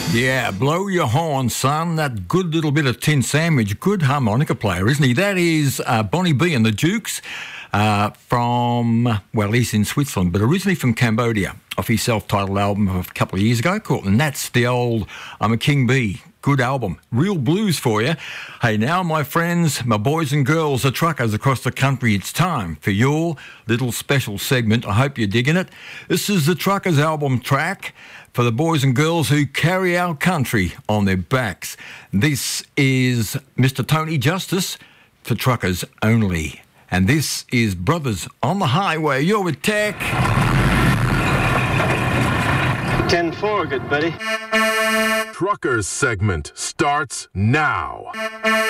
Yeah, blow your horn, son. That good little bit of tin sandwich. Good harmonica player, isn't he? That is Bonnie B and the Dukes from, well, he's in Switzerland, but originally from Cambodia, off his self-titled album of a couple of years ago, called, and that's the old I'm a King Bee. Good album. Real blues for you. Hey, now, my friends, my boys and girls, the truckers across the country, it's time for your little special segment. I hope you're digging it. This is the Truckers album track for the boys and girls who carry our country on their backs. This is Mr. Tony Justice for Truckers Only. And this is Brothers on the Highway. You're with Tech. 10-4, good buddy. Truckers segment starts now.